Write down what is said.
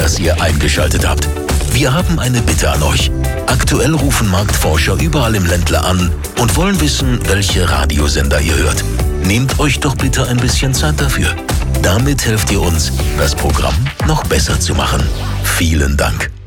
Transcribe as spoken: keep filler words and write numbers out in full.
dass ihr eingeschaltet habt. Wir haben eine Bitte an euch. Aktuell rufen Marktforscher überall im Ländle an und wollen wissen, welche Radiosender ihr hört. Nehmt euch doch bitte ein bisschen Zeit dafür. Damit helft ihr uns, das Programm noch besser zu machen. Vielen Dank.